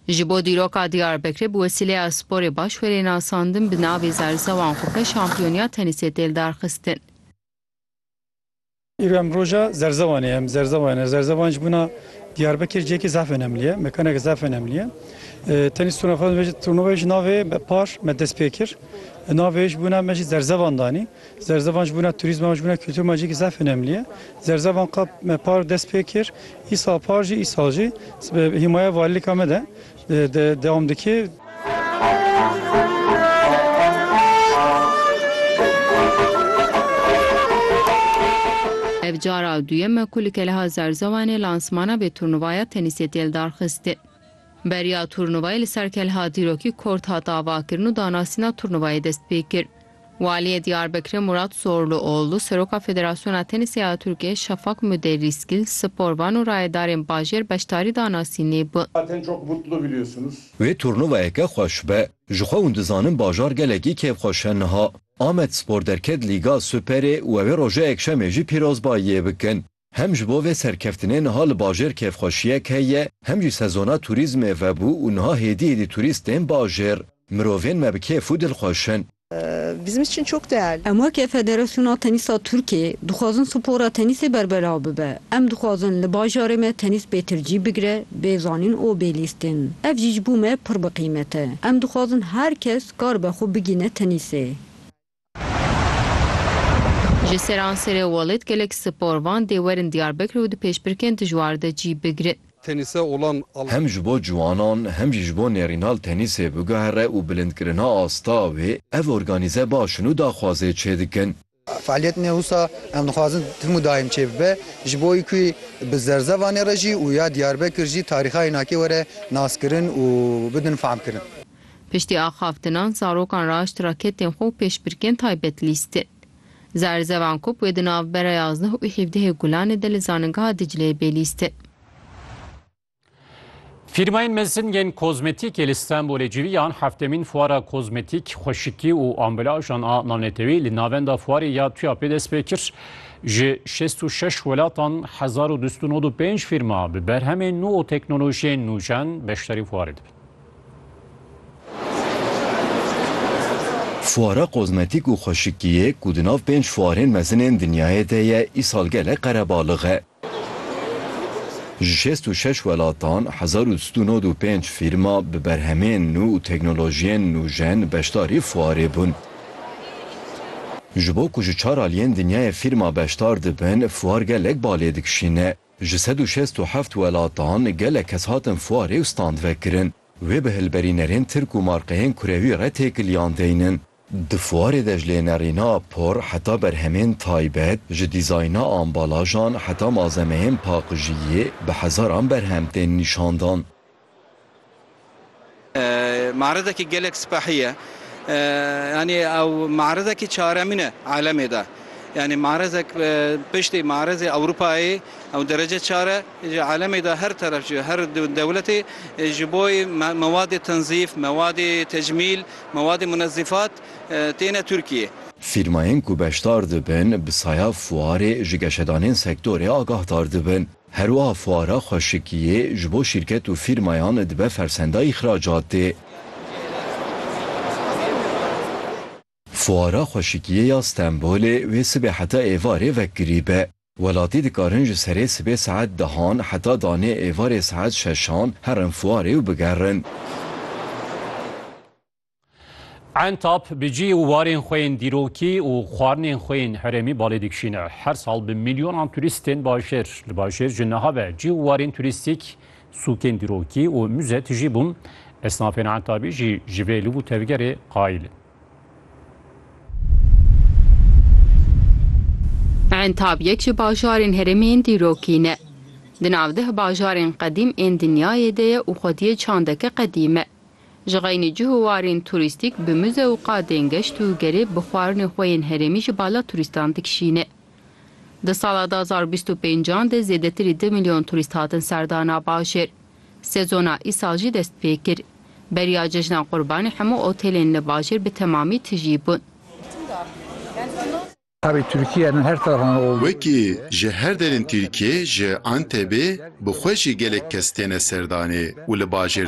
Ji bo dîroka Diyarbekirê bi wesîleya sporê başwerê nasandin bi navê Zerzevan Kupe şampiyoniya tenîsê têl darxistin. İrem roja Zerzevanê em Zerzevan ji bûna Diyarbekir ciyekî zaf önemliye, mekanek zaf önemliye. Tenîs turnuvayê ji navê par me dest pê kir. Navê ji bûna me jî Zerzevan danî. Zerzevan ji bûna turizma ji bûna kültûrma ciyekî zaf önemliye. Zerzevan qap me par dest pê kir. İsal par jî îsal jî himaya valilîka me de devam dike. Ev cara duyeme kulîkeleha Zerzevanê lansmana bê turnuvaya tenîsê têl darxistin. Beriya turnuvayê li ser kelha dîrokî kort hat avakirin û danasîna turnuvayê dest pê kir. Waliyê Diyarbekirê Murat Zorluoğlu, Seroka Federasyona Tenîsê ya Tirkiye Şafak Müderriskil, sporvan û rayedarên bajêr beşdarî danasînê bûn. Zaten çok mutlu biliyorsunuz. Wê turnuvayeke xweş be, ji xwe hûn dizanin bajar gelekî kêfxweş e niha. Amed Spor derket Lîga Süperê û ev ê roja yekşemê jî pîrozbayiyê bikin. Hem ji bo vê serkeftinê niha li bajêr kêfxweşiyek heye, hem jî sezona turizmê vebû û niha hêdî turîstên bajêr. Mirovên me bi kêf û dilxweşin. Bizim için çok değerli. Emak Federasyona Tenîsa Tirkiye dixwazin spora tenîsê berbela bibe. Em dixwazin li bajarê me tenîs bêtircî bigire, bêzanîn û bêlîstin. Ev jî ji bo me pir bi qîmet e. Em dixwazin herkes kar be xwe bigîne tenîsê. Ji seranserê Walid gelek sporvan dê werin Diyarbekir û di pêşbirkên dijwar de cî bigirin. Tenise olan Hem ji bo ciwanan hem jî ji bo nêrînal tenîsê biguhere û bilindkirina asta wê ev organîze başin û daxwazê çê dikin. Faaliyetine wisa em dixwazin tim daim çê bibe ji bo ku bi Zerzevanê re jî û ya Diyarbekir jî tarixa înakê were naskirin û bidin famkirin. Piştî axaftinan zarokan raşt raketên xwe û pêşbirkên taybet lîstin. Zerzevan Kup wê di navbera 11 û 17 Gulanê de li zanîngeha Dicleyê bêlîstin. Firmayên mezin yên kozmetîk ê İstanbolê civiyan heftemîn fuara kozmetîk, xweşikî û ambalajan a navnetewî li navenda fuarê ya Tuyapê dest pê kir. Ji 66 welatan 1295 firma bi berhemên nû û teknolojiyên nûjen beşdarî fuarê dibin. Fuara kozmetîk û xweşikiyê ku di nav 5 fuarên mezinên dinyayê de ye îsal gelek qerebalig e. Ji 66 welatan 1295 firma bi berhemên nû û teknolojiyên nûjen beşdarî fuarê bûn. Ji bo ku ji 4 aliyên dinyayê firma beşdar dibin, fuar gelek balê dikişîne. Ji 167 welatan gelek kes hatin fuarê û stand vekirin. Wê bi hilberînerên Tirk û markeyên kurewî re têkiliyan deynin. Di fuarê de ji lênerîna por heta berhemên taybet, ji dîzayna ambalajan heta malzemeyên paqijiyê bi hezaran berhem tên nîşandan. Maredekî gelek sipahiye, yani ew maredekî çaremîn e alemê de. Yani marezek piştî marezê Ewropayê ew derece çare ji alemê de her taraf ji her dewletê ji bo mewadê tenzîf, mewadê tecmîl, mewadê munezzifat têne Tirkiye. Firmayên ku beşdar dibin bi saya fuarê ji geşedanên sektorê agahdar dibin. Herwiha fuara xweşikiyê ji bo şîrket û firmayan dibe fersenda îxracatê. Fuara xweşikiyê ya Stenbolê wê sibê heta êvarê vekirî be. Welatî dikarin ji serê sibê saet 10 heta danê êvarê saet 6 herin fuarê û bigerin. Entap bi cî û warên xwe yên dîrokî û xwarinên xwe yên herêmî balê dikişîne. Her sal bi milyonan turîstên bajêr li bajêr ji niha ve cî û warên turîstîk, sûkên dîrokî û müze tijî bûn. Esnafên Entapî jî ji vê li û tevgerê qaîlin. Entap yek ji bajarên herêmên dîrokî ne. Di navdeh bajarên qedîm ên dinyayê de ye û xwediyê çandeke qedîm e. Ji xeynî cih û warên turîstîk bi müze û qadên geşt û gerê bi xwarinên xwe yên herêmî ji bala turîstan dikişîne. Di sala 2025 de zêdetirî 2 milyon turîst hatin serdana bajêr. Sezona îsal jî dest pê kir. Beriya cejna qurbanî hemû otelên li bajêr bi temamî tijî bûn. Tabii Türkiye'nin her tarafına olduğu. Wekî ji her derên Tirkiye ji Antepê bi xwe jî gelek kes têne serdanê û li bajêr